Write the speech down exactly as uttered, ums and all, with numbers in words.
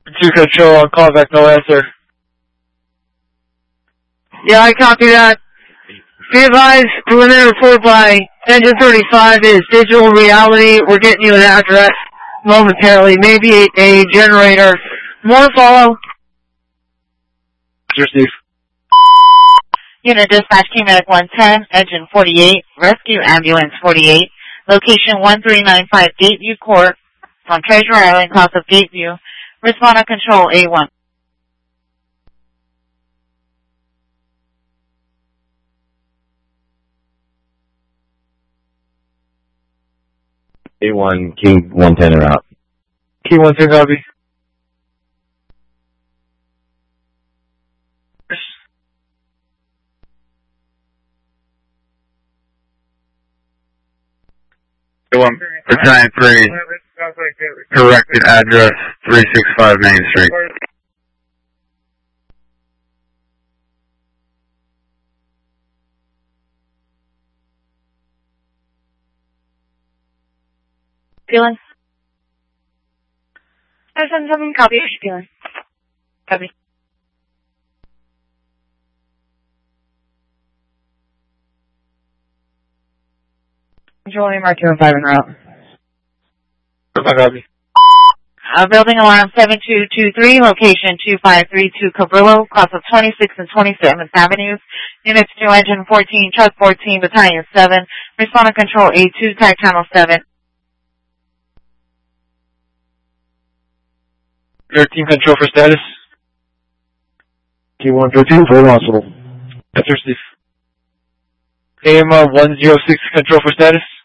two control on callback, no answer. Yeah, I copy that. Be advised, preliminary report by Engine thirty-five is Digital Reality. We're getting you an address momentarily, maybe a, a generator. More follow. Receive. Unit Dispatch, K-Medic one ten, Engine forty-eight, Rescue Ambulance forty-eight, location one three nine five Gateview Court, on Treasure Island, south of Gateview. Respond to Control A one. A one, King one ten are out. King one ten, copy. A one, Battalion three, corrected address three sixty-five Main Street. Feeling? I send something, copy. Feeling. Copy. Control A M R two and five en route. Copy. Uh, building alarm seven two two three, location two five three two Cabrillo, cross of twenty-sixth and twenty-seventh Avenues. Units to Engine fourteen, Truck fourteen, Battalion seven. Respond to Control A two, Tag Channel seven. thirteen control for status. King one thirteen for the hospital. That's receive. A M R one oh six control for status.